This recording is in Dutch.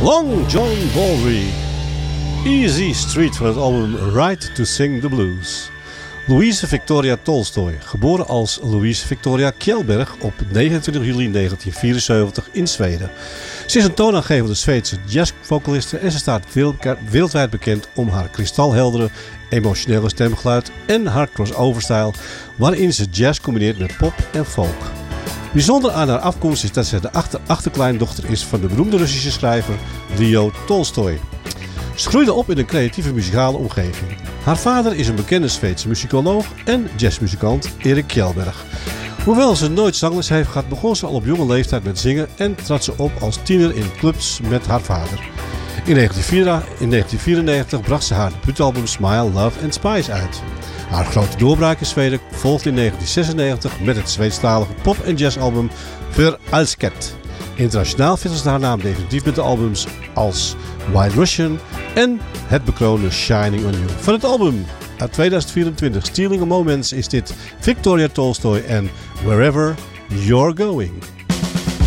Long John Baldry. Easy Street van het album Right to Sing the Blues. Louise Victoria Tolstoy, geboren als Louise Victoria Kjellberg op 29 juli 1974 in Zweden. Ze is een toonaangevende Zweedse jazzvocaliste en ze staat wereldwijd bekend om haar kristalheldere, emotionele stemgeluid en haar crossover-stijl, waarin ze jazz combineert met pop en folk. Bijzonder aan haar afkomst is dat ze de achterkleindochter is van de beroemde Russische schrijver Leo Tolstoy. Ze groeide op in een creatieve muzikale omgeving. Haar vader is een bekende Zweedse muzikoloog en jazzmuzikant Erik Kjellberg. Hoewel ze nooit zangles heeft gehad, begon ze al op jonge leeftijd met zingen en trad ze op als tiener in clubs met haar vader. In 1994 bracht ze haar debuutalbum Smile, Love and Spice uit. Haar grote doorbraak in Zweden volgde in 1996 met het Zweedstalige pop- en jazzalbum För Älsket. Internationaal vestigde haar naam definitief met de albums als White Russian en het bekroonde Shining on You. Van het album uit 2024 Stealing a Moments is dit Victoria Tolstoy en Wherever You're Going.